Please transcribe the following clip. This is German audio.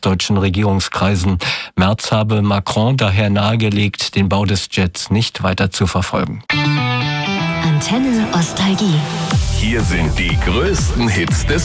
ostdeutschen Regierungskreisen. Merz habe Macron daher nahegelegt, den Bau des Jets nicht weiter zu verfolgen. Antenne Ostalgie. Hier sind die größten Hits des